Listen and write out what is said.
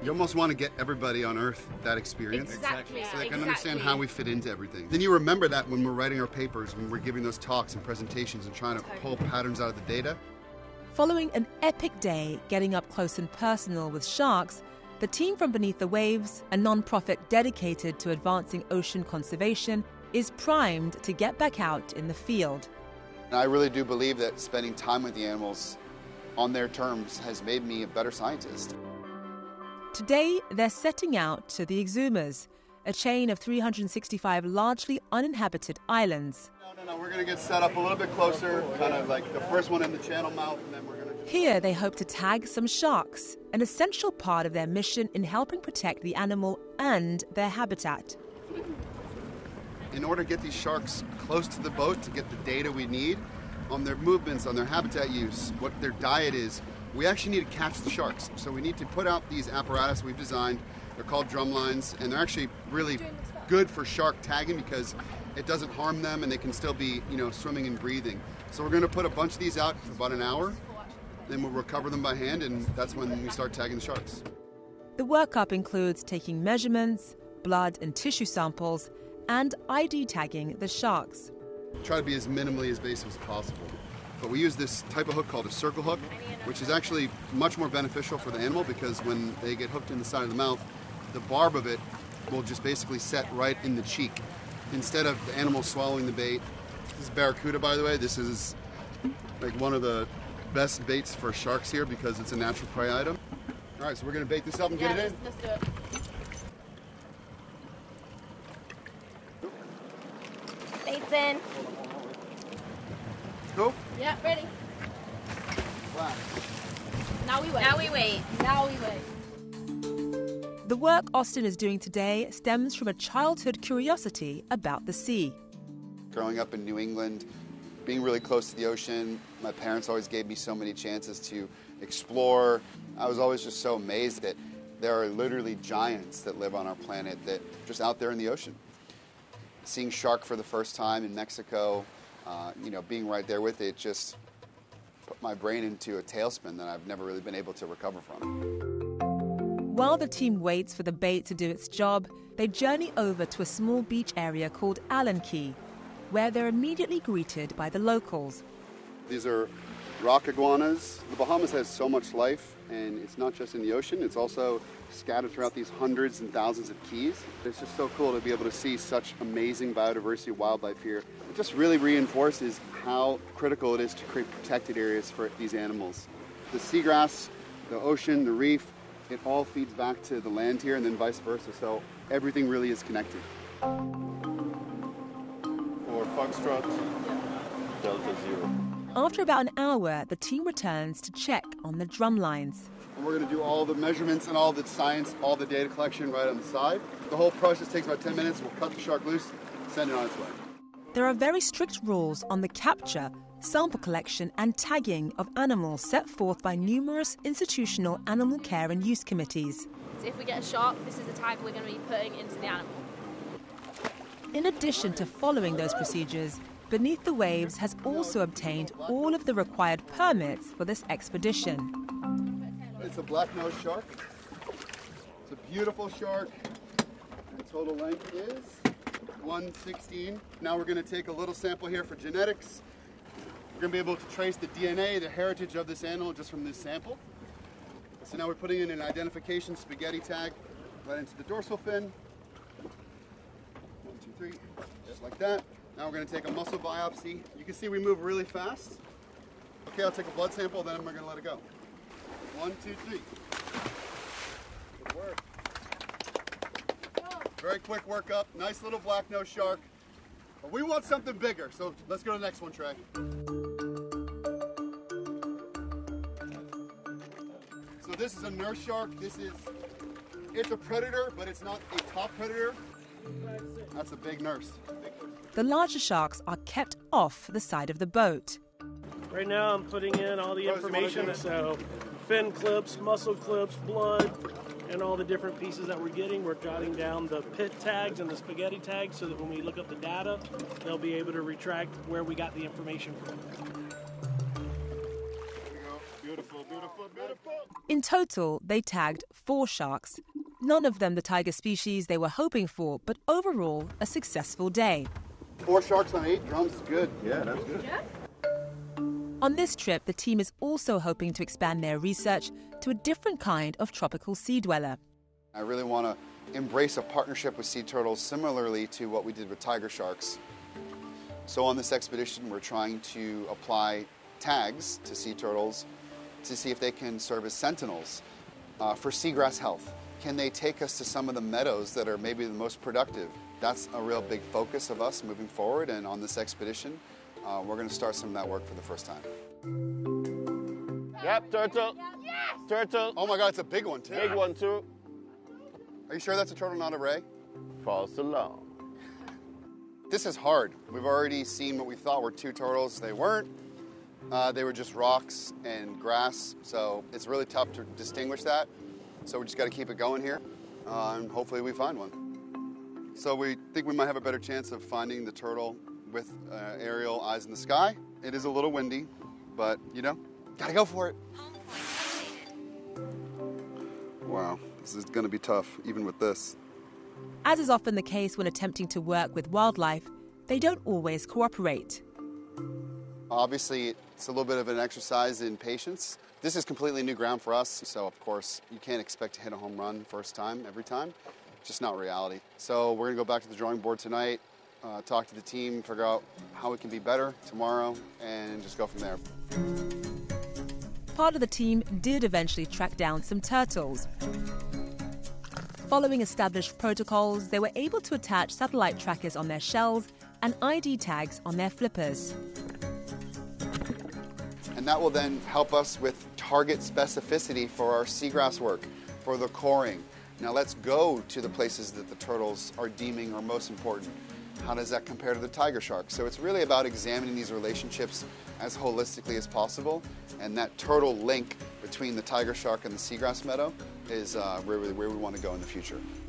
You almost want to get everybody on Earth that experience. Exactly. So they can understand how we fit into everything. Then you remember that when we're writing our papers, when we're giving those talks and presentations and trying to pull patterns out of the data. Following an epic day getting up close and personal with sharks, the team from Beneath the Waves, a non-profit dedicated to advancing ocean conservation, is primed to get back out in the field. And I really do believe that spending time with the animals on their terms has made me a better scientist. Today, they're setting out to the Exumas, a chain of 365 largely uninhabited islands. No, we're going to get set up a little bit closer, kind of like the first one in the channel mouth, and then we're going to... Here, they hope to tag some sharks, an essential part of their mission in helping protect the animal and their habitat. In order to get these sharks close to the boat to get the data we need on their movements, on their habitat use, what their diet is, we actually need to catch the sharks. So we need to put out these apparatus we've designed. They're called drum lines, and they're actually really good for shark tagging because it doesn't harm them and they can still be, swimming and breathing. So we're going to put a bunch of these out for about an hour, then we'll recover them by hand, and that's when we start tagging the sharks. The workup includes taking measurements, blood and tissue samples, and ID tagging the sharks. Try to be as minimally invasive as possible. But we use this type of hook called a circle hook, which is actually much more beneficial for the animal because when they get hooked in the side of the mouth, the barb of it will just basically set right in the cheek instead of the animal swallowing the bait. This is barracuda, by the way. This is like one of the best baits for sharks here because it's a natural prey item. All right, so we're going to bait this up and get it in. Let's do it. Bait's in. Go. Yeah, ready. Wow. Now we wait. Now we wait. Now we wait. The work Austin is doing today stems from a childhood curiosity about the sea. Growing up in New England, being really close to the ocean, my parents always gave me so many chances to explore. I was always just so amazed that there are literally giants that live on our planet that just out there in the ocean. Seeing shark for the first time in Mexico, being right there with it just put my brain into a tailspin that I've never really been able to recover from. While the team waits for the bait to do its job, they journey over to a small beach area called Allen Key, where they're immediately greeted by the locals. These are rock iguanas. The Bahamas has so much life, and it's not just in the ocean, it's also scattered throughout these hundreds and thousands of keys. It's just so cool to be able to see such amazing biodiversity of wildlife here. It just really reinforces how critical it is to create protected areas for these animals. The seagrass, the ocean, the reef, it all feeds back to the land here and then vice versa, so everything really is connected. For Foxtrot, Delta Zero. After about an hour, the team returns to check on the drum lines. And we're going to do all the measurements and all the science, all the data collection right on the side. The whole process takes about 10 minutes. We'll cut the shark loose, send it on its way. There are very strict rules on the capture, sample collection and tagging of animals set forth by numerous institutional animal care and use committees. So if we get a shark, this is the tag we're going to be putting into the animal. In addition to following those procedures, Beneath the Waves has also obtained all of the required permits for this expedition. It's a black-nosed shark. It's a beautiful shark. The total length is 116. Now we're going to take a little sample here for genetics. We're going to be able to trace the DNA, the heritage of this animal just from this sample. So now we're putting in an identification spaghetti tag right into the dorsal fin. 1, 2, 3, just like that. Now we're going to take a muscle biopsy. You can see we move really fast. Okay, I'll take a blood sample, then we're going to let it go. 1, 2, 3. Good work. Very quick workup. Nice little black-nosed shark. But we want something bigger, so let's go to the next one, Trey. So this is a nurse shark. It's a predator, but it's not a top predator. That's a big nurse. The larger sharks are kept off the side of the boat. Right now I'm putting in all the information, so fin clips, muscle clips, blood, and all the different pieces that we're getting. We're jotting down the pit tags and the spaghetti tags so that when we look up the data, they'll be able to retract where we got the information from. There we go. Beautiful, beautiful, beautiful. In total, they tagged 4 sharks, none of them the tiger species they were hoping for, but overall, a successful day. 4 sharks on 8 drums is good. Yeah, that's good. On this trip, the team is also hoping to expand their research to a different kind of tropical sea dweller. I really want to embrace a partnership with sea turtles similarly to what we did with tiger sharks. So on this expedition, we're trying to apply tags to sea turtles to see if they can serve as sentinels for seagrass health. Can they take us to some of the meadows that are maybe the most productive? That's a real big focus of us moving forward, and on this expedition, we're going to start some of that work for the first time. Yep, turtle. Yes! Turtle. Oh my God, it's a big one too. Big one too. Are you sure that's a turtle, not a ray? False alarm. This is hard. We've already seen what we thought were 2 turtles. They weren't. They were just rocks and grass, so it's really tough to distinguish that. So we just got to keep it going here, and hopefully we find one. So we think we might have a better chance of finding the turtle with aerial eyes in the sky. It is a little windy, but you know, gotta go for it. Wow, this is gonna be tough, even with this. As is often the case when attempting to work with wildlife, they don't always cooperate. Obviously, it's a little bit of an exercise in patience. This is completely new ground for us, so of course, you can't expect to hit a home run first time, every time. Just not reality. So we're gonna go back to the drawing board tonight, talk to the team, figure out how we can be better tomorrow, and just go from there. Part of the team did eventually track down some turtles. Following established protocols, they were able to attach satellite trackers on their shells and ID tags on their flippers. And that will then help us with target specificity for our seagrass work, for the coring. Now let's go to the places that the turtles are deeming are most important. How does that compare to the tiger shark? So it's really about examining these relationships as holistically as possible, and that turtle link between the tiger shark and the seagrass meadow is where we want to go in the future.